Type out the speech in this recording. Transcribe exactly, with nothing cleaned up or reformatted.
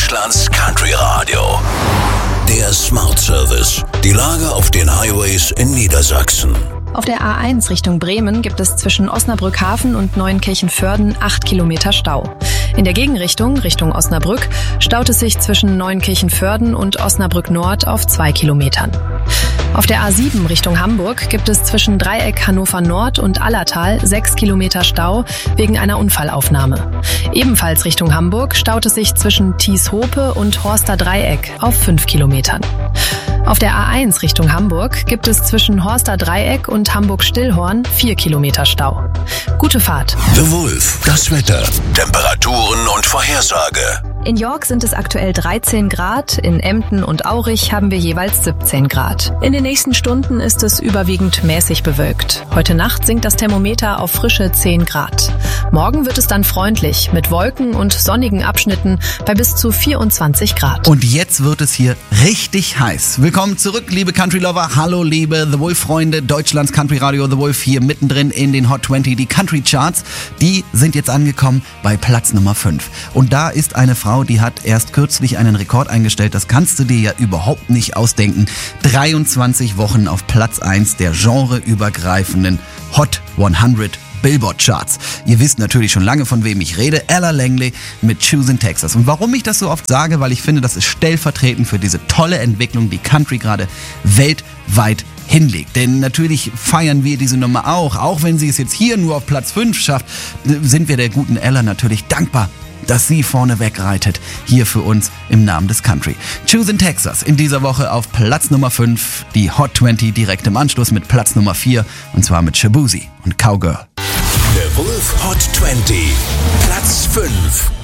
Deutschlands Country Radio. Der Smart Service. Die Lage auf den Highways in Niedersachsen. Auf der A eins Richtung Bremen gibt es zwischen Osnabrück-Hafen und Neuenkirchen-Vörden acht Kilometer Stau. In der Gegenrichtung, Richtung Osnabrück, staut es sich zwischen Neuenkirchen-Vörden und Osnabrück-Nord auf zwei Kilometern. Auf der A sieben Richtung Hamburg gibt es zwischen Dreieck Hannover Nord und Allertal sechs Kilometer Stau wegen einer Unfallaufnahme. Ebenfalls Richtung Hamburg staut es sich zwischen Thieshope und Horster Dreieck auf fünf Kilometern. Auf der A eins Richtung Hamburg gibt es zwischen Horster Dreieck und Hamburg-Stillhorn vier Kilometer Stau. Gute Fahrt. The Wolf, das Wetter, Temperaturen und Vorhersage. In York sind es aktuell dreizehn Grad, in Emden und Aurich haben wir jeweils siebzehn Grad. In den nächsten Stunden ist es überwiegend mäßig bewölkt. Heute Nacht sinkt das Thermometer auf frische zehn Grad. Morgen wird es dann freundlich mit Wolken und sonnigen Abschnitten bei bis zu vierundzwanzig Grad. Und jetzt wird es hier richtig heiß. Willkommen zurück, liebe Country-Lover. Hallo, liebe The Wolf-Freunde. Deutschlands Country-Radio The Wolf hier mittendrin in den Hot zwanzig. Die Country-Charts, die sind jetzt angekommen bei Platz Nummer fünf. Und da ist eine Frau, die hat erst kürzlich einen Rekord eingestellt. Das kannst du dir ja überhaupt nicht ausdenken. dreiundzwanzig Wochen auf Platz eins der genreübergreifenden Hot hundert Billboard Charts. Ihr wisst natürlich schon lange, von wem ich rede. Ella Langley mit Choosing Texas. Und warum ich das so oft sage, weil ich finde, das ist stellvertretend für diese tolle Entwicklung, die Country gerade weltweit hinlegt. Denn natürlich feiern wir diese Nummer auch. Auch wenn sie es jetzt hier nur auf Platz fünf schafft, sind wir der guten Ella natürlich dankbar, dass sie vorne wegreitet, hier für uns im Namen des Country. Choosing Texas in dieser Woche auf Platz Nummer fünf, die Hot zwanzig direkt im Anschluss mit Platz Nummer vier, und zwar mit Shaboozey und Cowgirl. Der Wolf Hot zwanzig, Platz fünf.